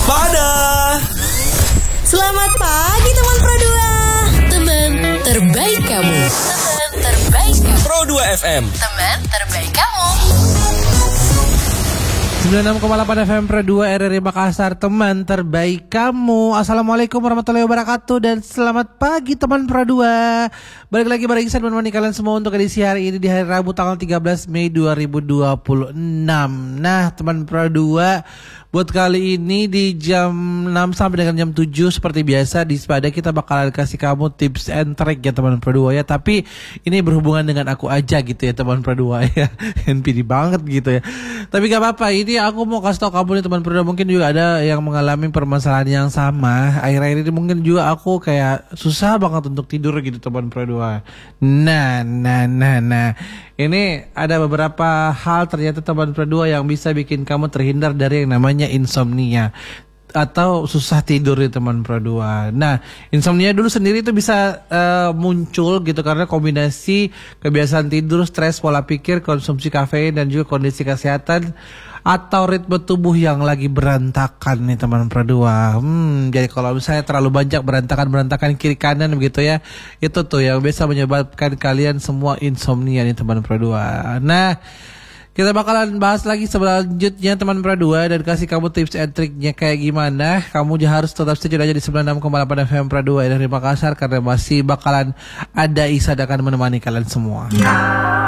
Waspada. Selamat pagi teman Pro 2. Teman terbaik kamu. Teman terbaik kamu. Pro 2 FM. Teman terbaik kamu. 96,8 FM Pro 2 RRI Makassar, teman terbaik kamu. Assalamualaikum warahmatullahi wabarakatuh dan selamat pagi teman Pro 2. Balik lagi bareng Iksan menemani kalian semua untuk edisi hari ini di hari Rabu tanggal 13 Mei 2026. Nah teman Pro 2, buat kali ini di jam 6 sampai dengan jam 7 seperti biasa di Waspada kita bakalan kasih kamu tips and trick ya teman Pro 2 ya. Tapi ini berhubungan dengan aku aja gitu ya teman Pro 2 ya. NPD banget gitu ya. Tapi gak apa-apa, ini aku mau kasih tau kamu nih teman Pro 2, mungkin juga ada yang mengalami permasalahan yang sama. Akhir-akhir ini mungkin juga aku kayak susah banget untuk tidur gitu teman Pro 2. Nah. Ini ada beberapa hal ternyata teman Pro 2 yang bisa bikin kamu terhindar dari yang namanya insomnia atau susah tidur nih teman Pro 2. Nah, insomnia dulu sendiri itu bisa muncul gitu karena kombinasi kebiasaan tidur, stres, pola pikir, konsumsi kafein dan juga kondisi kesehatan atau ritme tubuh yang lagi berantakan nih teman Pro 2. Jadi kalau misalnya terlalu banyak berantakan kiri kanan begitu ya, itu tuh yang bisa menyebabkan kalian semua insomnia nih teman Pro 2. Nah, kita bakalan bahas lagi selanjutnya teman Pro 2 dan kasih kamu tips and triknya kayak gimana. Kamu harus tetap stay aja di 96,8 FM Pro 2 dari Makassar karena masih bakalan ada Isa akan menemani kalian semua.